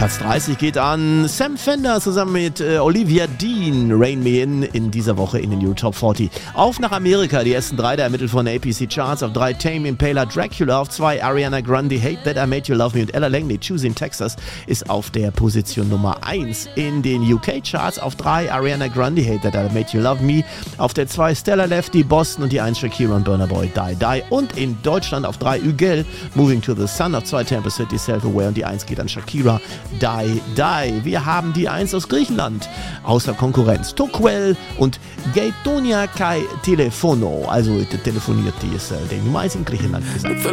Platz 30 geht an Sam Fender zusammen mit Olivia Dean, Rain Me in dieser Woche in den New Top 40. Auf nach Amerika, die ersten 3 der ermittelt von APC Charts. Auf 3 Tame Impala Dracula, auf 2 Ariana Grande Hate That I Made You Love Me und Ella Langley Choosing Texas ist auf der Position Nummer 1 in den UK Charts. Auf 3 Ariana Grande Hate That I Made You Love Me, auf der 2 Stella Lefty Boston und die 1 Shakira und Burna Boy Die Die und in Deutschland auf 3 Ügel Moving to the Sun, auf 2 Tampa City Self Aware und die 1 geht an Shakira Die Die. Wir haben die 1 aus Griechenland, außer Konkurrenz. Toquel und Gaetonia Kai Telefono, also telefoniert die ist die Nummer 1 in Griechenland gesagt.